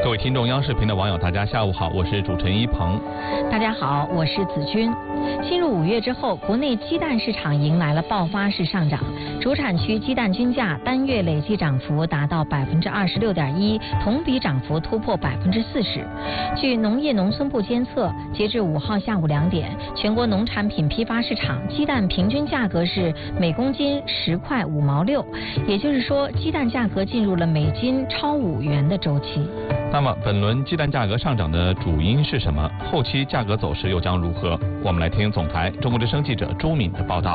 各位听众，央视频的网友，大家下午好，我是主持人一鹏。 大家好，我是子君。进入5月之后，国内鸡蛋市场迎来了爆发式上涨，主产区鸡蛋均价单月累计涨幅达到26.1%，同比涨幅突破40%。据农业农村部监测，截至5号下午2点，全国农产品批发市场鸡蛋平均价格是每公斤10块5毛6，也就是说，鸡蛋价格进入了每斤超5元的周期。 那么，本轮鸡蛋价格上涨的主因是什么？后期价格走势又将如何？我们来听总台中国之声记者朱敏的报道。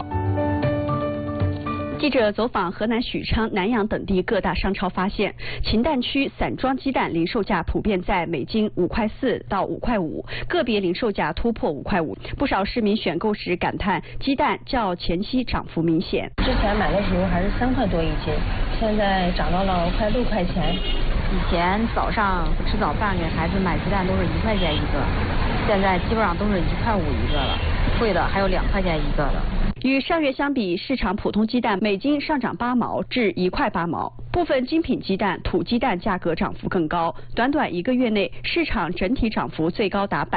记者走访河南许昌、南阳等地各大商超，发现秦蛋区散装鸡蛋零售价普遍在每斤5块4到5块5，个别零售价突破5块5。不少市民选购时感叹，鸡蛋较前期涨幅明显。 之前买的时候还是3块多一斤，现在涨到了快6块钱。 以前早上吃早饭给孩子买鸡蛋都是1块钱一个，现在基本上都是1块5一个了，贵的还有2块钱一个的。 与上月相比，市场普通鸡蛋每斤上涨8毛至1块8毛，部分精品鸡蛋、土鸡蛋价格涨幅更高。短短1个月内，市场整体涨幅最高达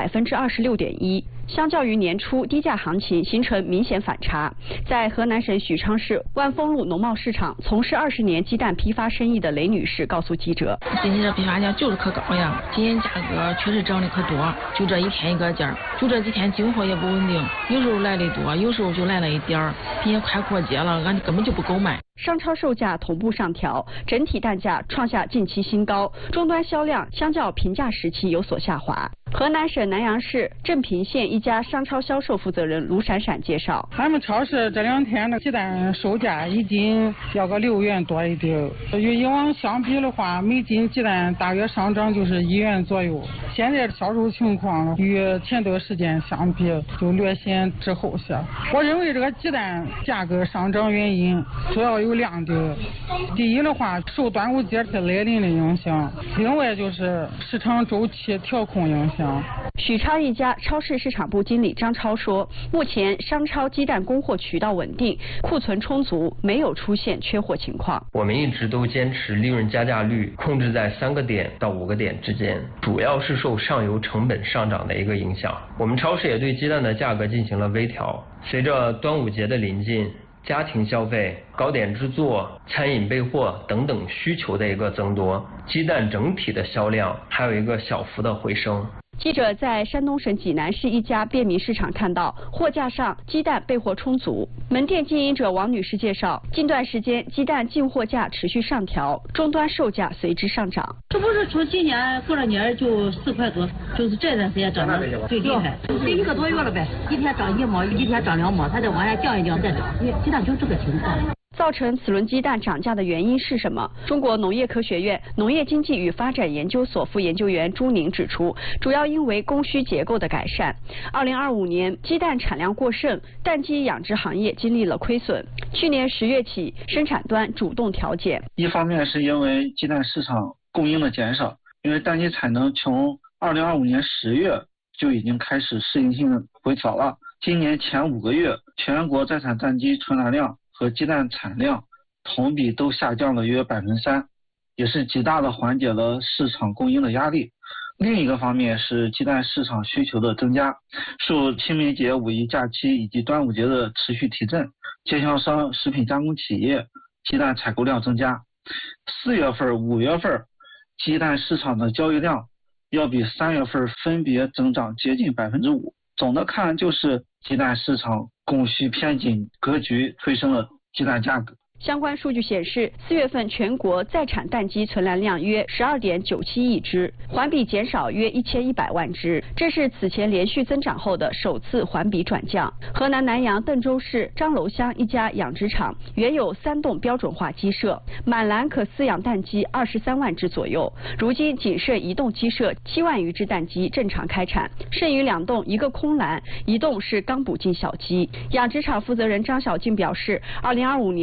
26.1%。相较于年初低价行情，形成明显反差。在河南省许昌市万丰路农贸市场从事20年鸡蛋批发生意的雷女士告诉记者：“ 今天这批发价就是可高呀，今天价格确实涨得可多，就这一天一个价，就这几天进货也不稳定，有时候来的多，有时候就来了一点儿，并且快过节了，俺根本就不够卖。” 商超售价同步上调，整体蛋价创下近期新高，终端销量相较平价时期有所下滑。河南省南阳市镇平县一家商超销售负责人卢闪闪介绍， 俺们超市这2天的鸡蛋售价一斤要个6元多一点，与以往相比的话，每斤鸡蛋大约上涨就是1元左右。现在销售情况与前段时间相比就略显滞后些。我认为这个鸡蛋价格上涨原因主要有2点，第一的话受端午节来临的影响，另外就是市场周期调控影响。 许昌一家超市市场部经理张超说，目前商超鸡蛋供货渠道稳定，库存充足，没有出现缺货情况。 我们一直都坚持利润加价率控制在3个点到5个点之间，主要是受上游成本上涨的一个影响。我们超市也对鸡蛋的价格进行了微调，随着端午节的临近，家庭消费、糕点制作、餐饮备货等等需求的一个增多，鸡蛋整体的销量还有一个小幅的回升。 记者在山东省济南市一家便民市场看到，货架上鸡蛋备货充足。门店经营者王女士介绍，近段时间鸡蛋进货价持续上调，终端售价随之上涨。 这不是从今年过了年就4块多，就是这段时间涨得最厉害，这1个多月了呗，一天涨1毛，一天涨2毛，它再往下降一降再涨，鸡蛋就这个情况。 造成此轮鸡蛋涨价的原因是什么？中国农业科学院农业经济与发展研究所副研究员朱宁指出，主要因为供需结构的改善。2025年鸡蛋产量过剩，蛋鸡养殖行业经历了亏损。去年10月起，生产端主动调减。 一方面是因为鸡蛋市场供应的减少，因为蛋鸡产能从2025年10月就已经开始适应性回调了。今年前5个月，全国在产蛋鸡存栏量和鸡蛋产量同比都下降了约3%，也是极大的缓解了市场供应的压力。另一个方面是鸡蛋市场需求的增加，受清明节、五一假期以及端午节的持续提振，经销商、食品加工企业鸡蛋采购量增加。4月份、5月份鸡蛋市场的交易量要比3月份分别增长接近5%。总的看，就是鸡蛋市场供需偏紧格局推升了鸡蛋价格。 相关数据显示，4月份全国在产蛋鸡存栏量约12.97亿只，环比减少约1100万只，这是此前连续增长后的首次环比转降。河南南阳邓州市张楼乡一家养殖场原有3栋标准化鸡舍，满栏可饲养蛋鸡23万只左右，如今仅剩1栋鸡舍7万余只蛋鸡正常开产，剩余2栋，一个空栏，1栋是刚补进小鸡。养殖场负责人张小静表示，2025年全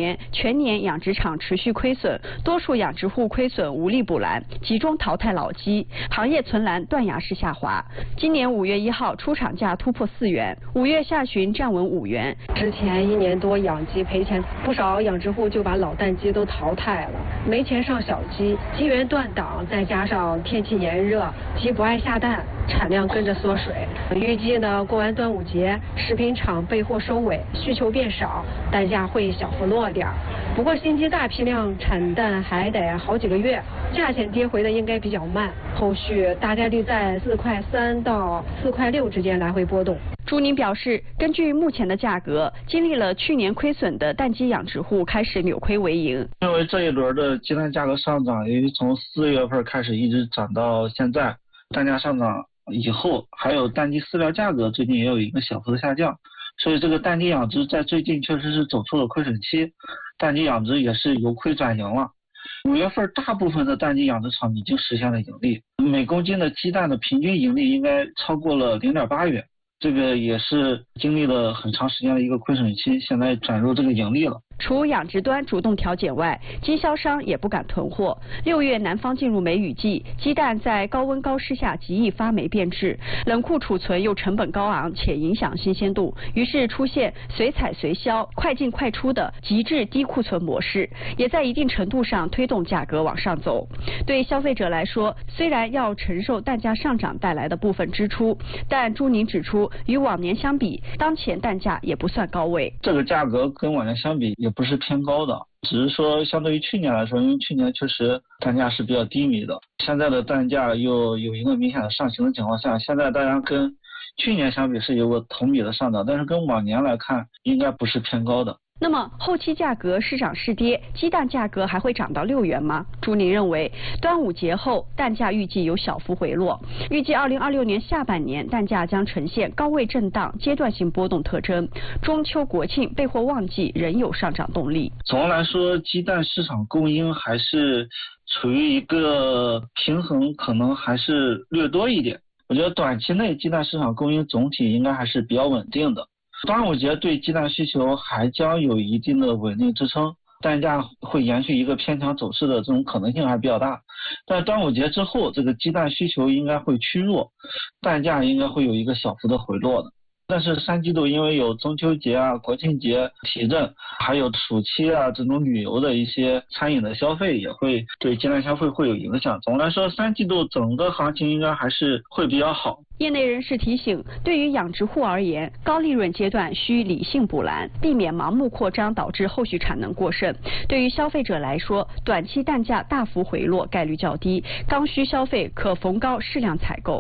全年养殖场持续亏损，多数养殖户亏损无力补蓝，集中淘汰老鸡，行业存栏断崖式下滑。今年5月1号出厂价突破4元，5月下旬站稳5元。 之前1年多养鸡赔钱，不少养殖户就把老蛋鸡都淘汰了，没钱上小鸡，鸡源断档，再加上天气炎热，鸡不爱下蛋，产量跟着缩水。预计呢，过完端午节，食品厂备货收尾，需求变少，蛋价会小幅落点。不过新鸡大批量产蛋还得好几个月，价钱跌回的应该比较慢，后续大概率在4块3到4块6之间来回波动。 朱宁表示，根据目前的价格，经历了去年亏损的蛋鸡养殖户开始扭亏为盈。 因为这一轮的鸡蛋价格上涨，由于从4月份开始一直涨到现在，蛋价上涨以后，还有蛋鸡饲料价格最近也有一个小幅的下降，所以这个蛋鸡养殖在最近确实是走出了亏损期，蛋鸡养殖也是由亏转盈了。5月份大部分的蛋鸡养殖场已经实现了盈利，每公斤的鸡蛋的平均盈利应该超过了0.8元。这个也是经历了很长时间的一个亏损期，现在转入这个盈利了。 除养殖端主动调减外，经销商也不敢囤货。6月南方进入梅雨季，鸡蛋在高温高湿下极易发霉变质，冷库储存又成本高昂且影响新鲜度，于是出现随采随销、快进快出的极致低库存模式，也在一定程度上推动价格往上走。对消费者来说，虽然要承受蛋价上涨带来的部分支出，但朱宁指出，与往年相比，当前蛋价也不算高位。 这个价格跟往年相比也不是偏高的，只是说相对于去年来说，因为去年确实蛋价是比较低迷的，现在的蛋价又有一个明显的上行的情况下，现在当然跟去年相比是有个同比的上涨，但是跟往年来看应该不是偏高的。 那么后期价格是涨是跌，鸡蛋价格还会涨到6元吗？朱宁认为，端午节后蛋价预计有小幅回落，预计2026年下半年蛋价将呈现高位震荡、阶段性波动特征。中秋国庆备货旺季仍有上涨动力。 总的来说，鸡蛋市场供应还是处于一个平衡，可能还是略多一点。我觉得短期内鸡蛋市场供应总体应该还是比较稳定的。端午节对鸡蛋需求还将有一定的稳定支撑，蛋价会延续一个偏强走势的这种可能性还比较大。但端午节之后，这个鸡蛋需求应该会趋弱，蛋价应该会有一个小幅的回落的。但是3季度因为有中秋节啊、国庆节提振，还有暑期啊这种旅游的一些餐饮的消费，也会对鸡蛋消费会有影响。总的来说，3季度整个行情应该还是会比较好。 业内人士提醒，对于养殖户而言，高利润阶段需理性补蓝，避免盲目扩张导致后续产能过剩。对于消费者来说，短期蛋价大幅回落概率较低，刚需消费可逢高适量采购。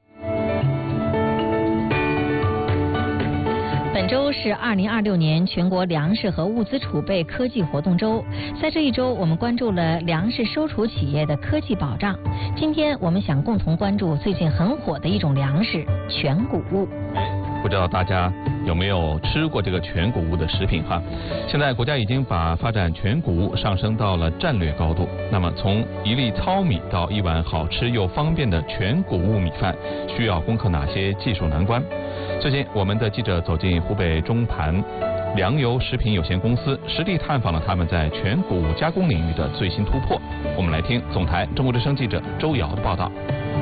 本周是2026年全国粮食和物资储备科技活动周，在这一周，我们关注了粮食收储企业的科技保障。今天我们想共同关注最近很火的一种粮食——全谷物。 不知道大家有没有吃过这个全谷物的食品哈？现在国家已经把发展全谷物上升到了战略高度。那么从一粒糙米到一碗好吃又方便的全谷物米饭，需要攻克哪些技术难关？最近我们的记者走进湖北中盘粮油食品有限公司，实地探访了他们在全谷物加工领域的最新突破。我们来听总台中国之声记者周瑶的报道。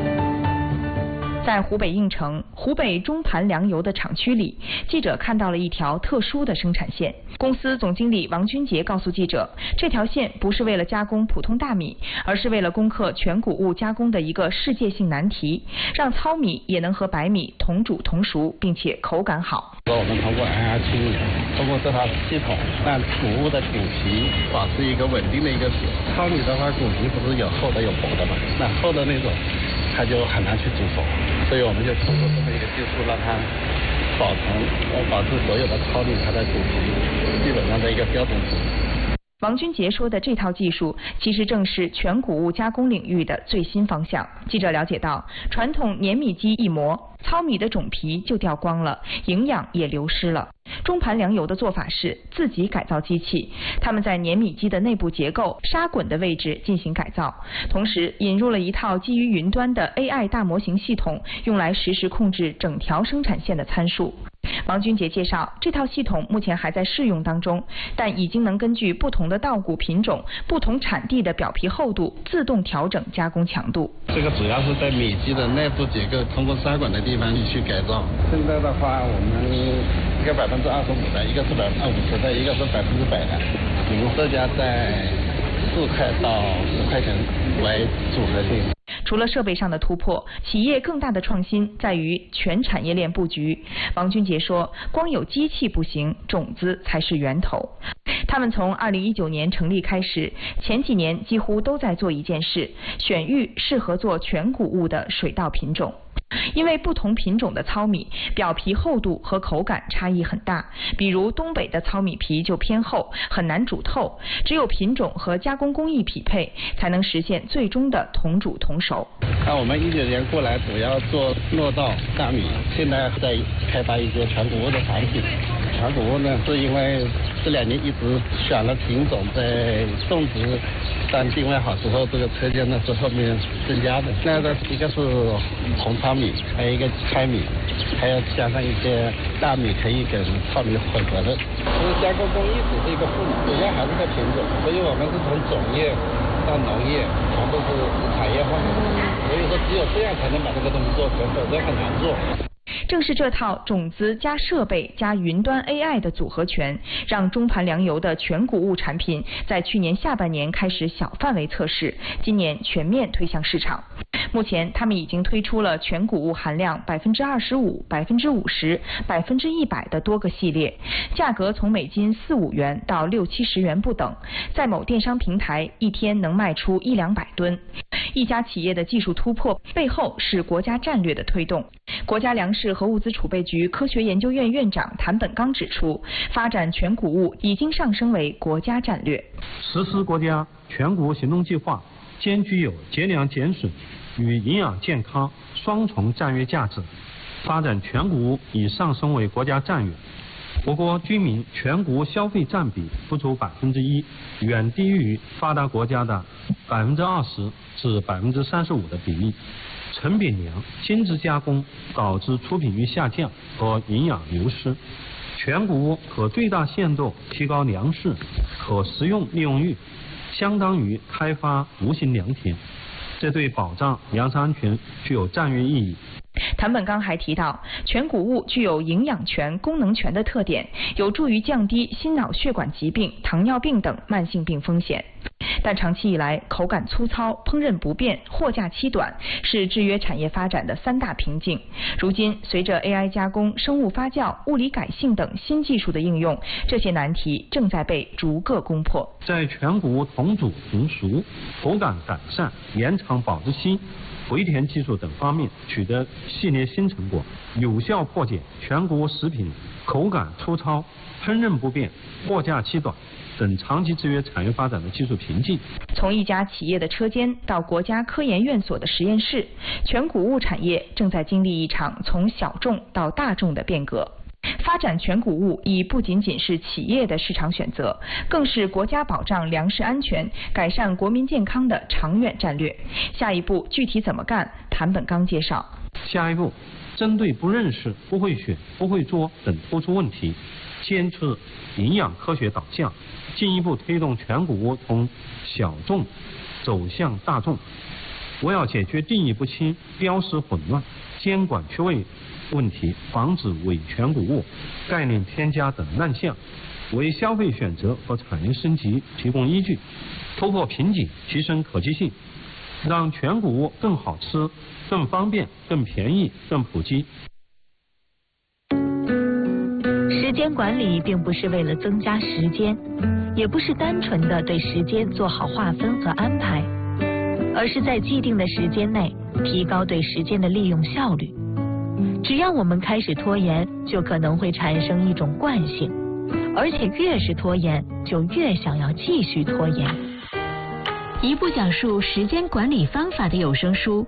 在湖北应城湖北中盘粮油的厂区里，记者看到了一条特殊的生产线。公司总经理王军杰告诉记者，这条线不是为了加工普通大米，而是为了攻克全谷物加工的一个世界性难题，让糙米也能和白米同煮同熟，并且口感好。 我们通过 IR 清理，通过这套系统，让谷物的骨皮保持一个稳定的一个皮。糙米的话，骨皮不是有厚的有薄的嘛？那厚的那种，它就很难去煮熟，所以我们就通过这么一个技术，让它保持所有的糙米它的骨皮基本上的一个标准值。 王军杰说的这套技术，其实正是全谷物加工领域的最新方向。记者了解到，传统碾米机一磨，糙米的种皮就掉光了，营养也流失了。中盘粮油的做法是自己改造机器，他们在碾米机的内部结构、沙滚的位置进行改造，同时引入了一套基于云端的 AI 大模型系统，用来实时控制整条生产线的参数。 王军杰介绍，这套系统目前还在试用当中，但已经能根据不同的稻谷品种、不同产地的表皮厚度自动调整加工强度。 这个主要是在米基的内部结构通过筛管的地方去改造。现在的话，我们一个25%的，一个是50%的，一个是100%的，零售价在4块到10块钱为组合定。 除了设备上的突破，企业更大的创新在于全产业链布局。王军杰说，光有机器不行，种子才是源头。他们从2019年成立开始，前几年几乎都在做一件事，选育适合做全谷物的水稻品种。因为不同品种的糙米表皮厚度和口感差异很大，比如东北的糙米皮就偏厚，很难煮透，只有品种和加工工艺匹配，才能实现最终的同煮同熟。 那我们19年过来主要做糯稻、大米，现在在开发一些全谷物的产品。全谷物呢，是因为这2年一直选了品种，在种植上定位好之后，这个车间呢是后面增加的。那个一个是红糙米，还有一个开米，还要加上一些大米可以跟糙米混合的。其实加工工艺只是一个副产，主要还是在品种，所以我们是从种业到农业，全部是产业化。所以说只有这样才能把这个东西做成，否则很难做。 正是这套种子加设备加云端 AI 的组合拳，让中盘粮油的全谷物产品在去年下半年开始小范围测试，今年全面推向市场。目前，他们已经推出了全谷物含量25%、50%、100%的多个系列，价格从每斤4-5元到60-70元不等，在某电商平台一天能卖出100-200吨。一家企业的技术突破背后是国家战略的推动。国家粮食和物资储备局科学研究院院长谭本刚指出，发展全谷物已经上升为国家战略。 实施国家全谷物行动计划，兼具有节粮减损与营养健康双重战略价值，发展全谷物已上升为国家战略。我国居民全谷物消费占比不足1%，远低于发达国家的20%至35%的比例。成品粮、精致加工导致出品率下降和营养流失。全谷物可最大限度提高粮食可食用利用率，相当于开发无形良田，这对保障粮食安全具有战略意义。 谭本刚还提到，全谷物具有营养全、功能全的特点，有助于降低心脑血管疾病、糖尿病等慢性病风险。但长期以来，口感粗糙、烹饪不便、货架期短是制约产业发展的3大瓶颈。如今，随着 AI 加工、生物发酵、物理改性等新技术的应用，这些难题正在被逐个攻破。 在全谷物同煮同熟、口感改善、延长保质期、回填技术等方面取得系列新成果，有效破解全谷物食品口感粗糙、烹饪不便、货架期短等长期制约产业发展的技术瓶颈。 从一家企业的车间到国家科研院所的实验室，全谷物产业正在经历一场从小众到大众的变革。发展全谷物已不仅仅是企业的市场选择，更是国家保障粮食安全、改善国民健康的长远战略。下一步具体怎么干？谭本刚介绍。 下一步，针对不认识、不会选、不会做等突出问题，坚持营养科学导向，进一步推动全谷物从小众走向大众。我要解决定义不清、标识混乱、监管缺位问题，防止伪全谷物、概念添加等乱象，为消费选择和产业升级提供依据，突破瓶颈，提升可及性，让全谷物更好吃、更方便、更便宜、更普及。 时间管理并不是为了增加时间，也不是单纯的对时间做好划分和安排，而是在既定的时间内提高对时间的利用效率。只要我们开始拖延，就可能会产生一种惯性，而且越是拖延，就越想要继续拖延。一部讲述时间管理方法的有声书，